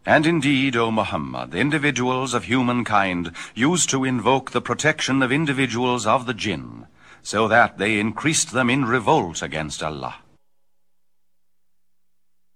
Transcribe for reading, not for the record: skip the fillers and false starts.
And indeed, O Muhammad, individuals of humankind used to invoke the protection of individuals of the jinn, so that they increased them in revolt against Allah.